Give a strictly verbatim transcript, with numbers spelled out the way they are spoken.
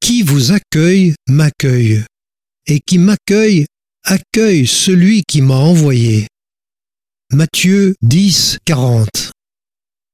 Qui vous accueille m'accueille, et qui m'accueille accueille celui qui m'a envoyé. Matthieu dix, quarante.